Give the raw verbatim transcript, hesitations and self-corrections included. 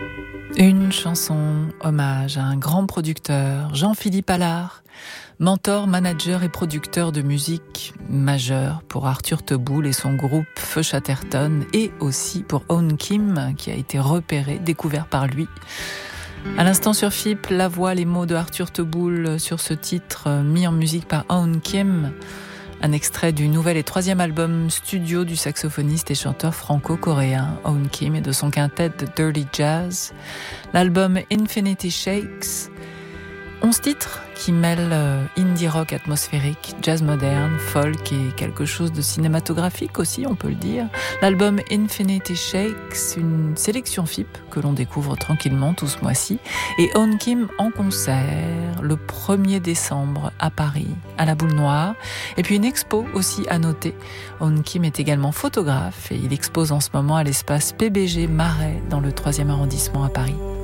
Une chanson hommage à un grand producteur, Jean-Philippe Allard, mentor, manager et producteur de musique majeur pour Arthur Teboul et son groupe Feu Chatterton, et aussi pour Awn Kim, qui a été repéré, découvert par lui. À l'instant sur F I P, la voix, les mots de Arthur Teboul sur ce titre mis en musique par Awn Kim. Un extrait du nouvel et troisième album studio du saxophoniste et chanteur franco-coréen Awn Kim et de son quintet The Dirty Jazz. L'album Infinity Shakes. Onze titres qui mêlent indie rock atmosphérique, jazz moderne, folk et quelque chose de cinématographique aussi, on peut le dire. L'album Infinity Shakes, une sélection F I P que l'on découvre tranquillement tout ce mois-ci. Et Awn Kim en concert le premier décembre à Paris, à la Boule Noire. Et puis une expo aussi à noter. Awn Kim est également photographe et il expose en ce moment à l'espace P B G Marais dans le troisième arrondissement à Paris.